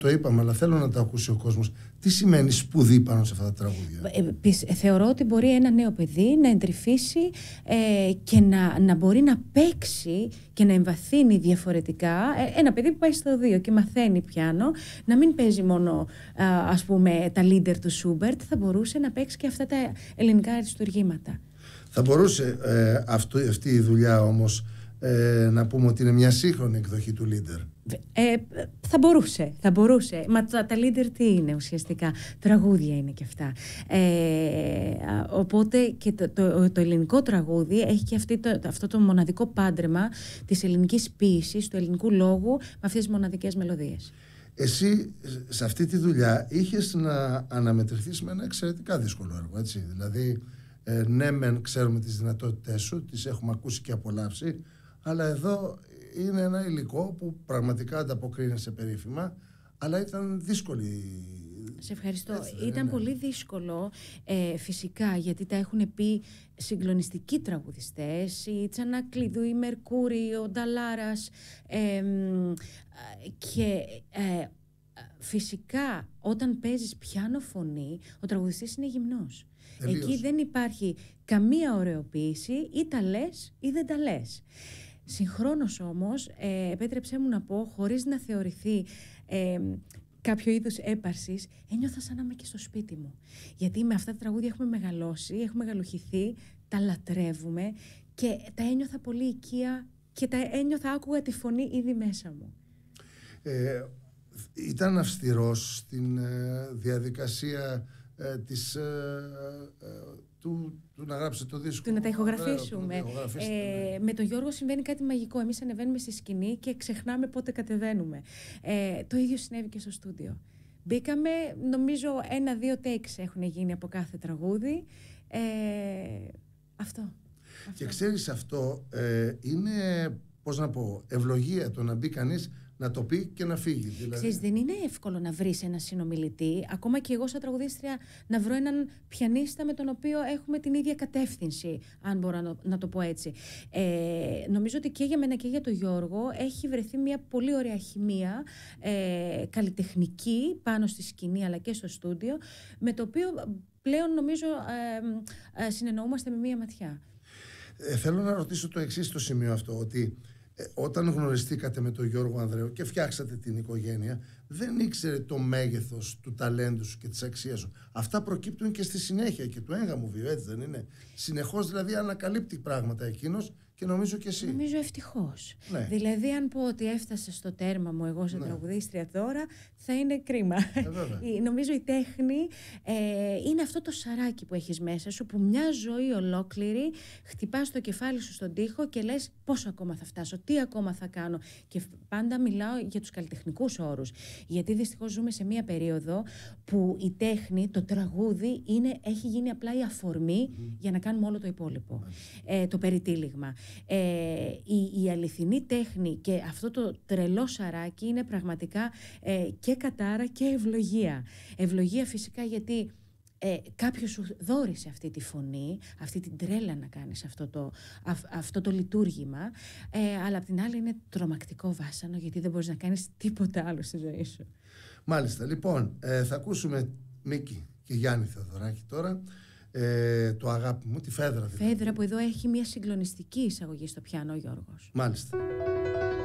Το είπαμε, αλλά θέλω να το ακούσει ο κόσμος. Τι σημαίνει σπουδή πάνω σε αυτά τα τραγούδια? Θεωρώ ότι μπορεί ένα νέο παιδί να εντρυφήσει και να μπορεί να παίξει και να εμβαθύνει διαφορετικά. Ένα παιδί που πάει στο 2 και μαθαίνει πιάνο, να μην παίζει μόνο ας πούμε τα Lieder του Σούμπερτ, θα μπορούσε να παίξει και αυτά τα ελληνικά αριστουργήματα. Θα μπορούσε αυτή η δουλειά όμως να πούμε ότι είναι μια σύγχρονη εκδοχή του Lieder? Θα μπορούσε. Μα τα Lieder τι είναι ουσιαστικά? Τραγούδια είναι και αυτά. Οπότε και το ελληνικό τραγούδι έχει και αυτό το μοναδικό πάντρεμα της ελληνικής ποίησης, του ελληνικού λόγου, με αυτές τις μοναδικές μελωδίες. Εσύ σε αυτή τη δουλειά είχες να αναμετρηθείς με ένα εξαιρετικά δύσκολο έργο, έτσι? Δηλαδή, ναι μεν ξέρουμε τις δυνατότητές σου, τις έχουμε ακούσει και απολαύσει, αλλά εδώ είναι ένα υλικό που πραγματικά ανταποκρίνεσαι περίφημα, αλλά ήταν δύσκολη. Σε ευχαριστώ. Ήταν πολύ δύσκολο, φυσικά, γιατί τα έχουν πει συγκλονιστικοί τραγουδιστές, η Τσανακλείδου, η Μερκούρη, ο Νταλάρας, και φυσικά όταν παίζεις πιάνο φωνή, ο τραγουδιστής είναι γυμνός. Εκεί δεν υπάρχει καμία ωρεοποίηση, ή τα λες ή δεν τα λες. Συγχρόνως όμως, επέτρεψέ μου να πω, χωρίς να θεωρηθεί κάποιο είδους έπαρσης, ένιωθα σαν να είμαι και στο σπίτι μου. Γιατί με αυτά τα τραγούδια έχουμε μεγαλώσει, έχουμε μεγαλοχυθεί, τα λατρεύουμε και τα ένιωθα πολύ οικεία και άκουγα τη φωνή ήδη μέσα μου. Ήταν αυστηρός στην διαδικασία του να γράψει το δίσκο. Του να τα ηχογραφήσουμε. Με τον Γιώργο συμβαίνει κάτι μαγικό. Εμείς ανεβαίνουμε στη σκηνή και ξεχνάμε πότε κατεβαίνουμε. Το ίδιο συνέβη και στο στούντιο. Μπήκαμε, νομίζω 1-2 takes έχουν γίνει από κάθε τραγούδι. Αυτό. Και ξέρεις, αυτό είναι, πώς να πω, ευλογία το να μπει κανείς να το πει και να φύγει. Δηλαδή. Ξέρεις, δεν είναι εύκολο να βρεις ένα συνομιλητή, ακόμα και εγώ σαν τραγουδίστρια να βρω έναν πιανίστα με τον οποίο έχουμε την ίδια κατεύθυνση, αν μπορώ να το πω έτσι. Νομίζω ότι και για μένα και για τον Γιώργο έχει βρεθεί μια πολύ ωραία χημεία, καλλιτεχνική, πάνω στη σκηνή αλλά και στο στούντιο, με το οποίο πλέον νομίζω συνεννοούμαστε με μία ματιά. Θέλω να ρωτήσω το εξής στο σημείο αυτό, ότι όταν γνωριστήκατε με τον Γιώργο Ανδρέου και φτιάξατε την οικογένεια, δεν ήξερε το μέγεθος του ταλέντου σου και της αξίας σου. Αυτά προκύπτουν και στη συνέχεια και του έγγαμου βίου, έτσι δεν είναι? Συνεχώς δηλαδή ανακαλύπτει πράγματα εκείνος και νομίζω και εσύ. Νομίζω ευτυχώς. Ναι. Δηλαδή, αν πω ότι έφτασε στο τέρμα μου εγώ σαν τραγουδίστρια τώρα, θα είναι κρίμα. Νομίζω η τέχνη είναι αυτό το σαράκι που έχεις μέσα σου, που μια ζωή ολόκληρη χτυπάς το κεφάλι σου στον τοίχο και λες πόσο ακόμα θα φτάσω, τι ακόμα θα κάνω. Και πάντα μιλάω για τους καλλιτεχνικούς όρους. Γιατί δυστυχώς ζούμε σε μια περίοδο που η τέχνη, το τραγούδι, έχει γίνει απλά η αφορμή για να κάνουμε όλο το υπόλοιπο. Το περιτύλιγμα. Η αληθινή τέχνη και αυτό το τρελό σαράκι είναι πραγματικά και κατάρα και ευλογία. Ευλογία φυσικά γιατί κάποιος σου δώρισε αυτή τη φωνή, αυτή την τρέλα να κάνεις αυτό το λειτουργήμα, αλλά απ' την άλλη είναι τρομακτικό βάσανο γιατί δεν μπορείς να κάνεις τίποτα άλλο στη ζωή σου. Μάλιστα. Λοιπόν, θα ακούσουμε Μίκη και Γιάννη Θεοδωράκη τώρα. Το αγάπη μου, τη Φέδρα. Φέδρα που εδώ έχει μια συγκλονιστική εισαγωγή στο πιάνο ο Γιώργος. Μάλιστα.